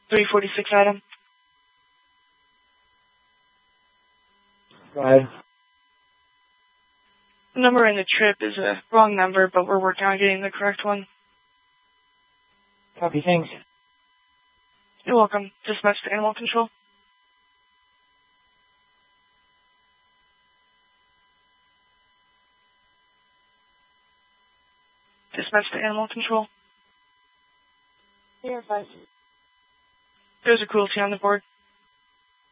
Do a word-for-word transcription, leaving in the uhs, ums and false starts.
three forty-six Adam. Go ahead. The number in the trip is a wrong number, but we're working on getting the correct one. Copy, thanks. You're welcome. Dispatch to Animal Control. Dispatch to Animal Control. Here, five. There's a cruelty on the board.